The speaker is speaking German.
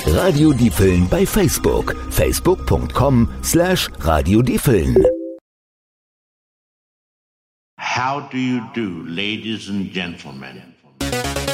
Radio Diepeln bei Facebook. facebook.com/Radio Diepeln. How do you do, ladies and gentlemen?